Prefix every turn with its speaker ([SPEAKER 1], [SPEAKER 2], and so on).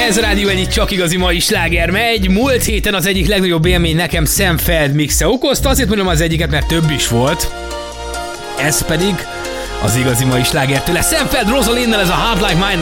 [SPEAKER 1] Ez a Rádió egyik csak igazi mai sláger megy. Múlt héten az egyik legnagyobb élmény nekem Sam Feld mixe okozta. Azért mondom az egyiket, mert több is volt. Ez pedig az igazi mai sláger tőle. Sam Feld Rosalinnel, ez a Hard Like Mine.